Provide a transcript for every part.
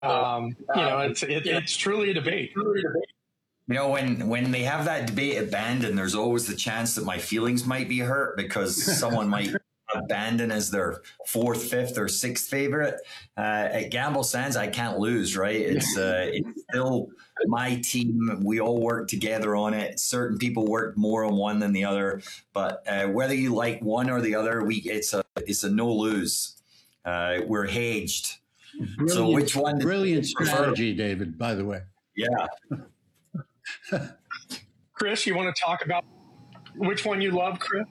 It's truly a debate. You know, when they have that debate at Bandon, there's always the chance that my feelings might be hurt because someone might have Bandon as their fourth, fifth, or sixth favorite. At Gamble Sands, I can't lose, right? It's still my team. We all work together on it. Certain people work more on one than the other, but whether you like one or the other, it's a no lose. We're hedged. Brilliant, so which one? Brilliant strategy, David. By the way, yeah. Chris, you want to talk about which one you love, Chris?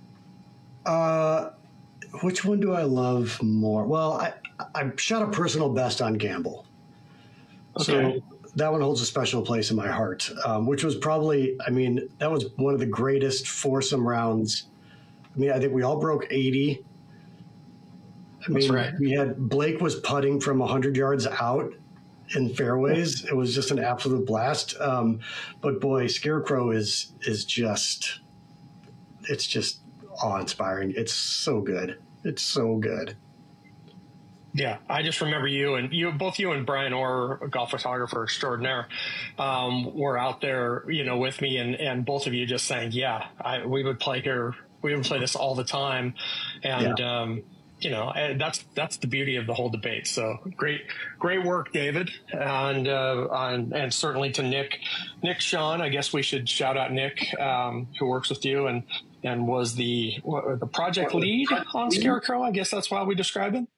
Which one do I love more? Well, I shot a personal best on Gamble. Okay. So that one holds a special place in my heart, which was probably, that was one of the greatest foursome rounds. I think we all broke 80. That's right. We had Blake was putting from 100 yards out in fairways. It was just an absolute blast. But boy, Scarecrow is just awe-inspiring. It's so good. It's so good. Yeah, I just remember both you and Brian Orr, a golf photographer extraordinaire, were out there, with me, and both of you just saying, we would play here. We would play this all the time. And, that's the beauty of the whole debate. So great work, David. And certainly to Nick Sean, I guess we should shout out Nick, who works with you and was the project lead on Scarecrow. I guess that's why we describe him.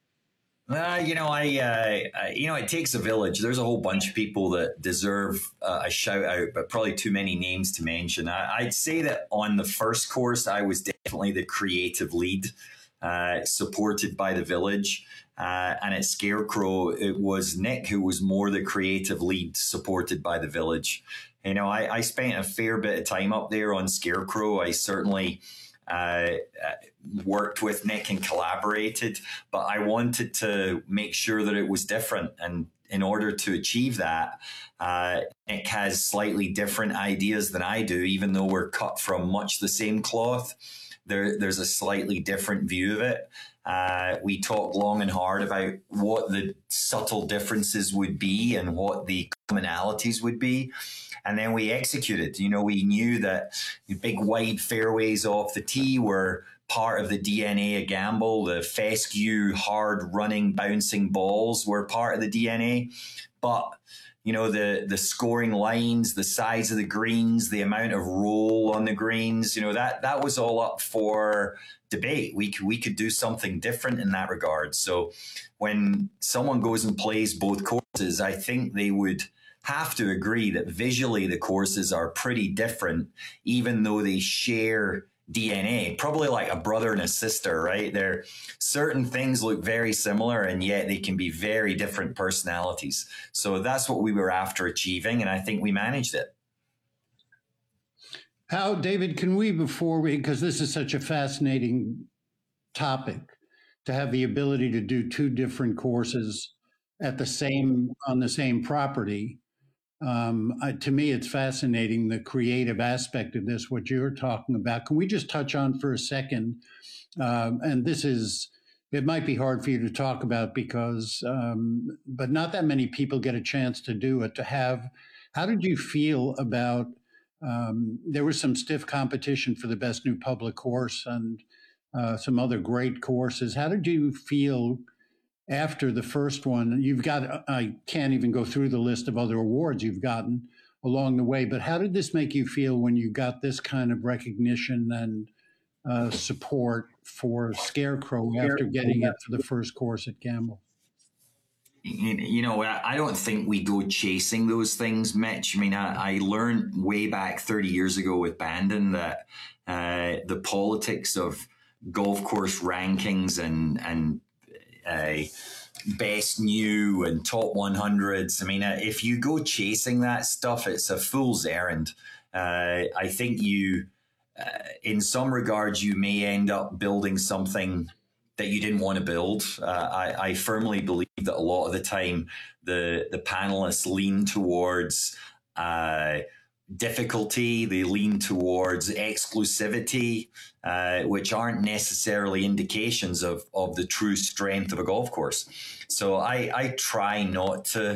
It takes a village. There's a whole bunch of people that deserve a shout out, but probably too many names to mention. I'd say that on the first course, I was definitely the creative lead, supported by the village. And at Scarecrow, it was Nick who was more the creative lead, supported by the village. I spent a fair bit of time up there on Scarecrow. I certainly worked with Nick and collaborated, but I wanted to make sure that it was different. And in order to achieve that, Nick has slightly different ideas than I do, even though we're cut from much the same cloth. There's a slightly different view of it. We talked long and hard about what the subtle differences would be and what the commonalities would be. And then we executed. We knew that the big wide fairways off the tee were part of the DNA of Gamble. The fescue, hard running, bouncing balls were part of the DNA. But the scoring lines, the size of the greens, the amount of roll on the greens, that was all up for debate. We could do something different in that regard. So when someone goes and plays both courses, I think they would have to agree that visually the courses are pretty different, even though they share DNA, probably like a brother and a sister, right? Certain things look very similar, and yet they can be very different personalities. So that's what we were after achieving, and I think we managed it. David, can we, because this is such a fascinating topic, to have the ability to do two different courses on the same property. To me, it's fascinating, the creative aspect of this, what you're talking about. Can we just touch on for a second? And it might be hard for you to talk about because, but not that many people get a chance to do it. How did you feel about, there was some stiff competition for the best new public course and some other great courses. How did you feel after the first one? I can't even go through the list of other awards you've gotten along the way, but how did this make you feel when you got this kind of recognition and support for Scarecrow after getting it for the first course at Gamble? I don't think we go chasing those things, Mitch. I learned way back 30 years ago with Bandon that the politics of golf course rankings and best new and top 100s. If you go chasing that stuff, it's a fool's errand. I think in some regards, you may end up building something that you didn't want to build. I firmly believe that a lot of the time, the panelists lean towards difficulty. They lean towards exclusivity, which aren't necessarily indications of the true strength of a golf course. So I try not to